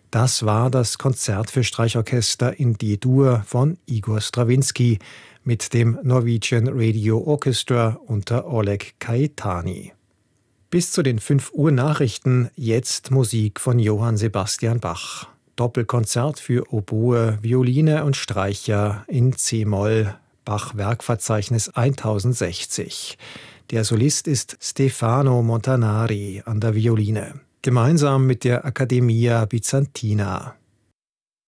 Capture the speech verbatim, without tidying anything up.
Das war das Konzert für Streichorchester in D-Dur von Igor Strawinski mit dem Norwegian Radio Orchestra unter Oleg Caetani. Bis zu den fünf Uhr Nachrichten jetzt Musik von Johann Sebastian Bach. Doppelkonzert für Oboe, Violine und Streicher in C-Moll, Bach-Werkverzeichnis tausendsechzig. Der Solist ist Stefano Montanari an der Violine, gemeinsam mit der Accademia Bizantina.